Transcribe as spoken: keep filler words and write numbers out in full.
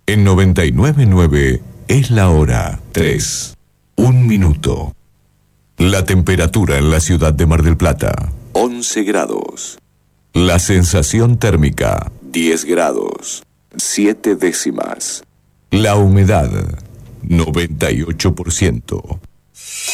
En noventa y nueve punto nueve es la hora tres. Un minuto. La temperatura en la ciudad de Mar del Plata, once grados. La sensación térmica, diez grados, siete décimas. La humedad, noventa y ocho por ciento.